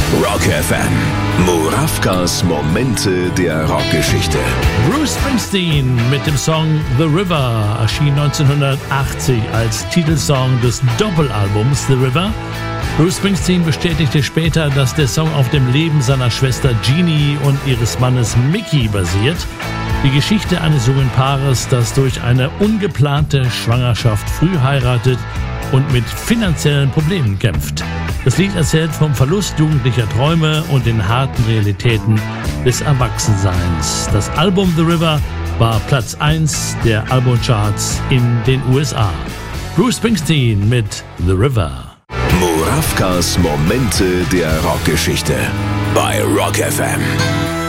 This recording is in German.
Rock FM. Murawkas Momente der Rockgeschichte. Bruce Springsteen mit dem Song The River erschien 1980 als Titelsong des Doppelalbums The River. Bruce Springsteen bestätigte später, dass der Song auf dem Leben seiner Schwester Jeannie und ihres Mannes Mickey basiert. Die Geschichte eines jungen Paares, das durch eine ungeplante Schwangerschaft früh heiratet und mit finanziellen Problemen kämpft. Das Lied erzählt vom Verlust jugendlicher Träume und den harten Realitäten des Erwachsenseins. Das Album The River war Platz 1 der Albumcharts in den USA. Bruce Springsteen mit The River. Murawkas Momente der Rockgeschichte bei Rock FM.